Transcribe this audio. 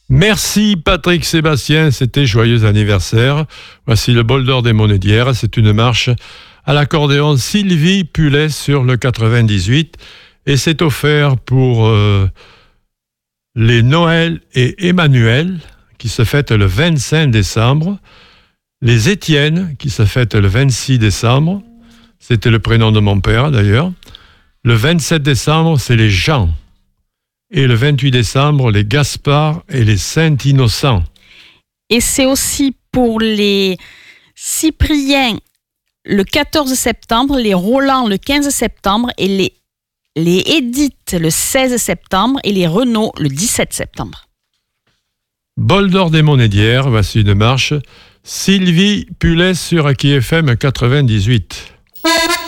Merci Patrick Sébastien, c'était joyeux anniversaire. Voici le bol d'or des Monédières, c'est une marche à l'accordéon Sylvie Pulet sur le 98 et c'est offert pour les Noël et Emmanuel qui se fêtent le 25 décembre, les Étienne qui se fêtent le 26 décembre, c'était le prénom de mon père d'ailleurs, le 27 décembre c'est les Jean. Et le 28 décembre, les Gaspard et les Saint-Innocent. Et c'est aussi pour les Cyprien le 14 septembre, les Roland le 15 septembre et les Édith le 16 septembre et les Renaud le 17 septembre. Bol d'or des Monédières, voici une marche. Sylvie Pulet sur AKI FM 98.